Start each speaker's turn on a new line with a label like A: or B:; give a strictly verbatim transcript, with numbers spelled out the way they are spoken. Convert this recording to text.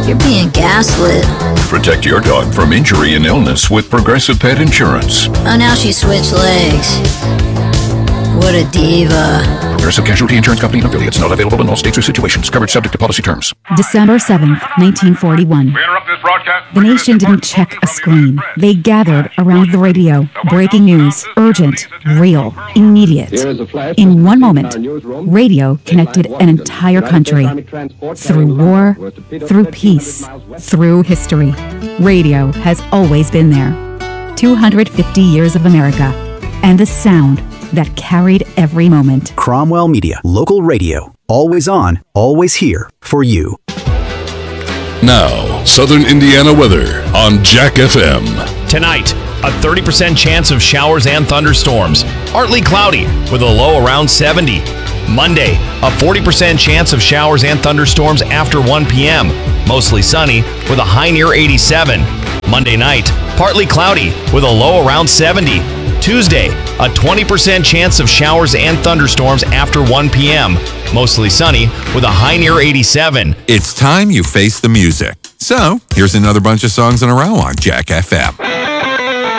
A: You're being gaslit.
B: Protect your dog from injury and illness with Progressive Pet Insurance.
A: Oh, now she switched legs. What a diva.
B: Progressive Casualty Insurance Company and affiliates. Not available in all states or situations. Coverage subject to policy terms.
C: December seventh, nineteen forty-one.
D: We interrupt this broadcast.
C: The nation didn't check a screen. They gathered around the radio. Breaking news. Urgent. Real. Immediate. In one moment, radio connected an entire country. Through war, through peace, through history. Radio has always been there. two hundred fifty years of America. And the sound that carried every moment.
E: Cromwell Media. Local radio. Always on, always here for you.
F: Now, Southern Indiana weather on Jack F M.
G: Tonight, a thirty percent chance of showers and thunderstorms. Partly cloudy with a low around seventy. Monday, a forty percent chance of showers and thunderstorms after one p.m. Mostly sunny with a high near eighty-seven. Monday night, partly cloudy with a low around seventy. Tuesday, a twenty percent chance of showers and thunderstorms after one p.m. Mostly sunny with a high near eighty-seven.
H: It's time you face the music. So, here's another bunch of songs in a row on Jack F M.